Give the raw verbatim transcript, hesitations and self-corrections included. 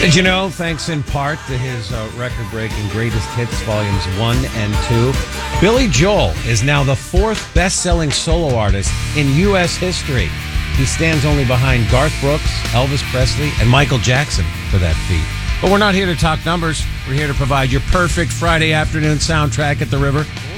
Did you know, thanks in part to his uh, record-breaking Greatest Hits Volumes one and two, Billy Joel is now the fourth best-selling solo artist in U S history. He stands only behind Garth Brooks, Elvis Presley, and Michael Jackson for that feat. But we're not here to talk numbers. We're here to provide your perfect Friday afternoon soundtrack at the river.